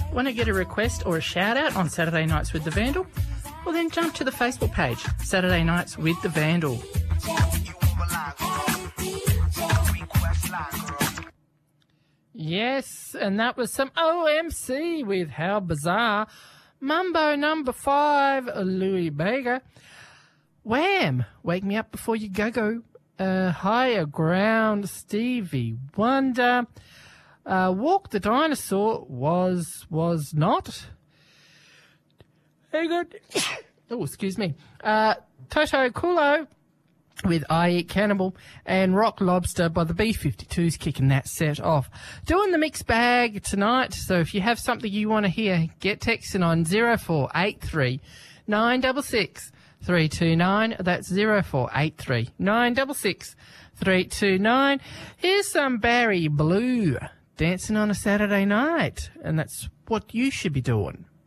Want to get a request or a shout out on Saturday Nights with the Vandal? Well, then jump to the Facebook page, Saturday Nights with the Vandal. Yes, and that was some OMC with How Bizarre. Mumbo number 5, Louis Bega. Wham! Wake Me Up Before You Go. Higher Ground, Stevie Wonder. Walk the Dinosaur was not. Hang on. Oh, excuse me. Toto Kulo with I Eat Cannibal, and Rock Lobster by the B-52s kicking that set off. Doing the mixed bag tonight, so if you have something you want to hear, get texting on 0483 966 329. That's 0483 966 329. Here's some Barry Blue, Dancing on a Saturday Night, and that's what you should be doing.